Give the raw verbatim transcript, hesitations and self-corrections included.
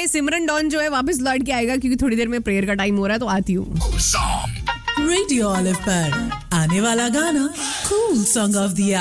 ये सिमरन डॉन जो है वापस लौट के आएगा क्योंकि थोड़ी देर में प्रेयर का टाइम हो रहा है, तो आती हूँ. रेडियो ऑलिव पर आने वाला गाना कूल सॉन्ग ऑफ द